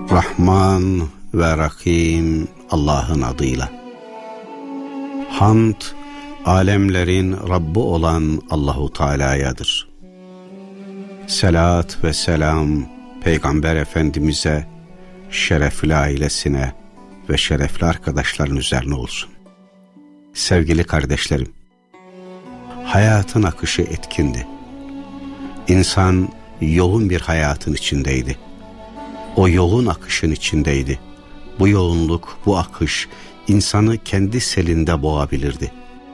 Rahman ve Rahim Allah'ın adıyla. Hamd, alemlerin Rabbi olan Allahu Teala'yadır. Selat ve selam Peygamber Efendimiz'e, şerefli ailesine ve şerefli arkadaşların üzerine olsun. Sevgili kardeşlerim, hayatın akışı etkindi. İnsan yoğun bir hayatın içindeydi. O yoğun akışın içindeydi. Bu yoğunluk, bu akış insanı kendi selinde boğabilirdi.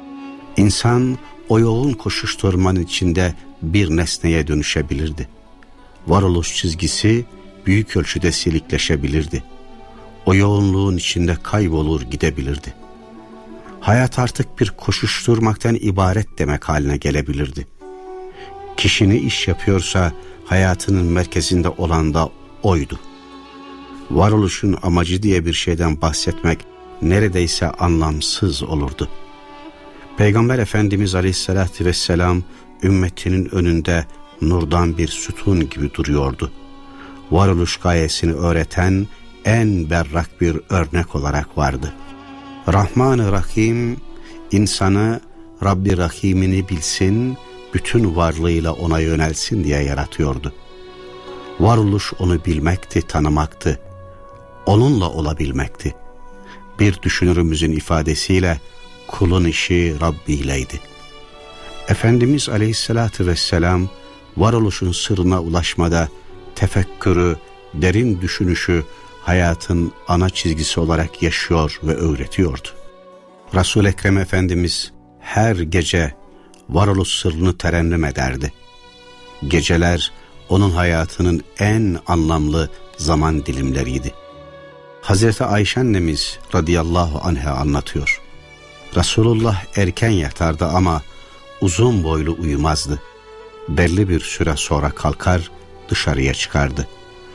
İnsan o yoğun koşuşturmanın içinde bir nesneye dönüşebilirdi. Varoluş çizgisi büyük ölçüde silikleşebilirdi. O yoğunluğun içinde kaybolur gidebilirdi. Hayat artık bir koşuşturmaktan ibaret demek haline gelebilirdi. Kişi ne iş yapıyorsa hayatının merkezinde olan da oydu. Varoluşun amacı diye bir şeyden bahsetmek neredeyse anlamsız olurdu. Peygamber Efendimiz Aleyhisselatü Vesselam ümmetinin önünde nurdan bir sütun gibi duruyordu. Varoluş gayesini öğreten en berrak bir örnek olarak vardı. Rahman-ı Rahim insanı Rabbi Rahim'ini bilsin, bütün varlığıyla ona yönelsin diye yaratıyordu. Varoluş onu bilmekti, tanımaktı. Onunla olabilmekti. Bir düşünürümüzün ifadesiyle kulun işi Rabbi ileydi. Efendimiz Aleyhisselatü Vesselam varoluşun sırrına ulaşmada tefekkürü, derin düşünüşü hayatın ana çizgisi olarak yaşıyor ve öğretiyordu. Resul-i Ekrem Efendimiz her gece varoluş sırrını terennüm ederdi. Geceler onun hayatının en anlamlı zaman dilimleriydi. Hazreti Ayşe annemiz radıyallahu anha anlatıyor. Resulullah erken yatardı ama uzun boylu uyumazdı. Belli bir süre sonra kalkar dışarıya çıkardı.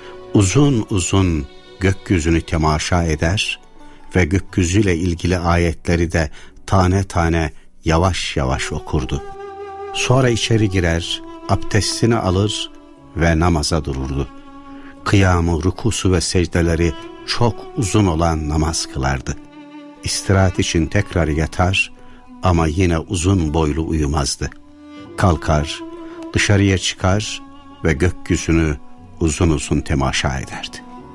Uzun uzun gökyüzünü temaşa eder ve gökyüzüyle ilgili ayetleri de tane tane yavaş yavaş okurdu. Sonra içeri girer, abdestini alır ve namaza dururdu. Kıyamı, rükusu ve secdeleri çok uzun olan namaz kılardı. İstirahat için tekrar yatar ama yine uzun boylu uyumazdı. Kalkar, dışarıya çıkar ve gökyüzünü uzun uzun temaşa ederdi.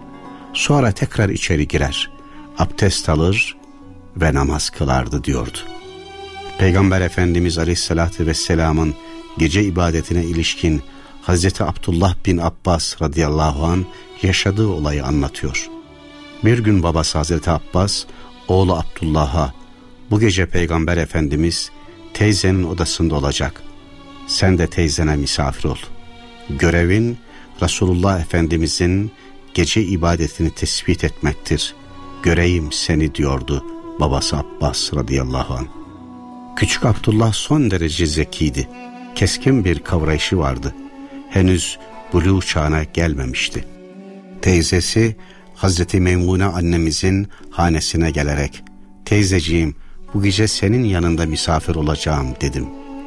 Sonra tekrar içeri girer, abdest alır ve namaz kılardı diyordu. Peygamber Efendimiz Aleyhisselatü Vesselam'ın gece ibadetine ilişkin Hazreti Abdullah bin Abbas radıyallahu anh yaşadığı olayı anlatıyor. Bir gün babası Hazreti Abbas oğlu Abdullah'a, bu gece Peygamber Efendimiz teyzenin odasında olacak. Sen de teyzene misafir ol. Görevin Resulullah Efendimizin gece ibadetini tespit etmektir. Göreyim seni diyordu babası Abbas radıyallahu anh. Küçük Abdullah son derece zekiydi. Keskin bir kavrayışı vardı. Henüz buluğ çağına gelmemişti. Teyzesi Hazreti Meymune annemizin hanesine gelerek, teyzeciğim bu gece senin yanında misafir olacağım dedim.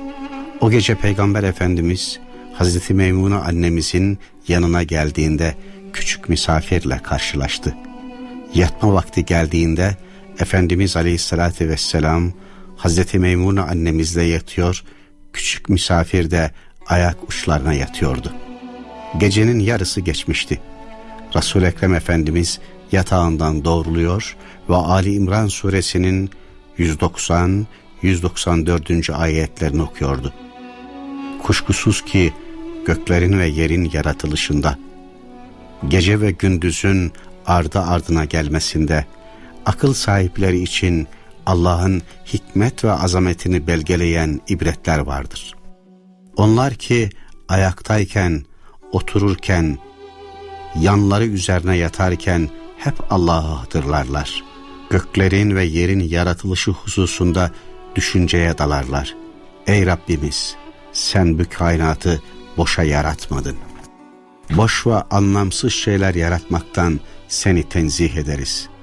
O gece Peygamber Efendimiz Hazreti Meymune annemizin yanına geldiğinde küçük misafirle karşılaştı. Yatma vakti geldiğinde Efendimiz Aleyhisselatü Vesselam Hazreti Meymune annemizle yatıyor, küçük misafir de ayak uçlarına yatıyordu. Gecenin yarısı geçmişti. Resul-i Ekrem Efendimiz yatağından doğruluyor ve Ali İmran suresinin 190-194. ayetlerini okuyordu. Kuşkusuz ki göklerin ve yerin yaratılışında, gece ve gündüzün ardı ardına gelmesinde, akıl sahipleri için Allah'ın hikmet ve azametini belgeleyen ibretler vardır. Onlar ki ayaktayken, otururken, yanları üzerine yatarken hep Allah'ı hatırlarlar. Göklerin ve yerin yaratılışı hususunda düşünceye dalarlar. Ey Rabbimiz, sen bu kainatı boşa yaratmadın. Boş ve anlamsız şeyler yaratmaktan seni tenzih ederiz.